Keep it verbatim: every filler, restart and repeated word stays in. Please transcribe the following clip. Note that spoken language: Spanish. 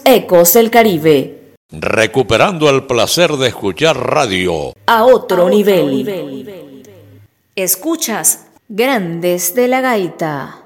Ecos del Caribe. Recuperando el placer de escuchar radio a otro, a nivel. otro nivel. Escuchas Grandes de la Gaita.